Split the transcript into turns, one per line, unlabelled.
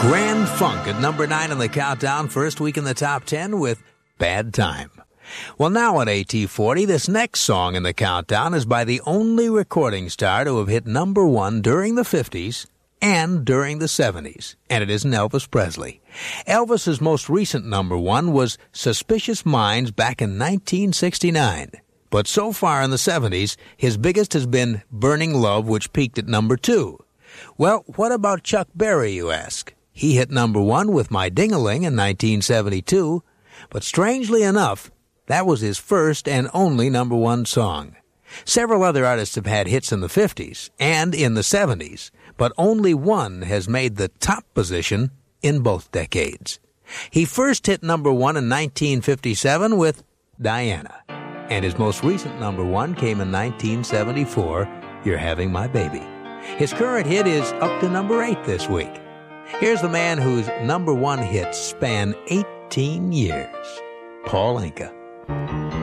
Grand Funk at number 9 in the countdown, first week in the top 10 with Bad Time. Well, now at AT40, this next song in the countdown is by the only recording star to have hit number 1 during the 50s and during the 70s, and it isn't Elvis Presley. Elvis's most recent number 1 was Suspicious Minds back in 1969. But so far in the 70s, his biggest has been Burning Love, which peaked at number 2. Well, what about Chuck Berry, you ask? He hit number 1 with My Ding-a-Ling in 1972, but strangely enough, that was his first and only number 1 song. Several other artists have had hits in the 50s and in the 70s, but only one has made the top position in both decades. He first hit number 1 in 1957 with Diana, and his most recent number 1 came in 1974, You're Having My Baby. His current hit is up to number 8 this week. Here's the man whose number 1 hits span 18 years, Paul Anka.